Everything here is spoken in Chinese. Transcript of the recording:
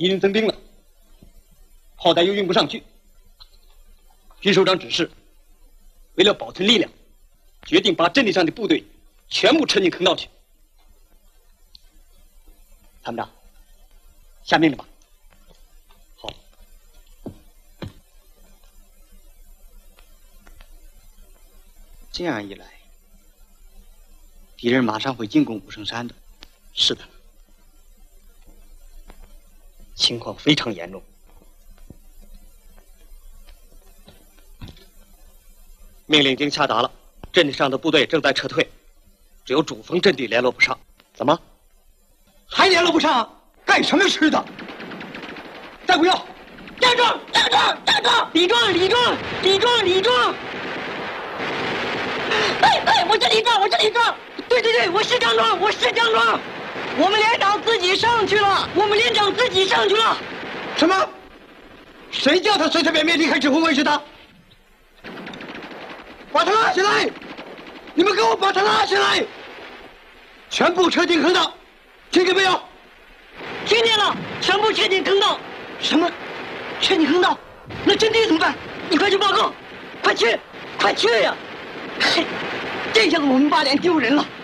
敌人增兵了，炮弹又运不上去。军首长指示，为了保存力量，决定把阵地上的部队全部撤进坑道去。参谋长，下命令吧。好。这样一来，敌人马上会进攻武圣山的。是的，情况非常严重。命令已经下达了，阵地上的部队正在撤退，只有主峰阵地联络不上。怎么？还联络不上？干什么吃的？再不要！站住！站住！站住！李壮！李壮！李壮！李壮！哎，我是李壮，我是李壮。对，我是张壮，我是张壮。我们连长自己上去了，我们连长自己上去了。什么？谁叫他随随便便离开指挥位置的？把他拉下来！你们给我把他拉下来！全部撤进坑道，听见没有？听见了，全部撤进坑道。什么？撤进坑道？那阵地怎么办？你快去报告！快去呀！嘿，这下子我们8连丢人了。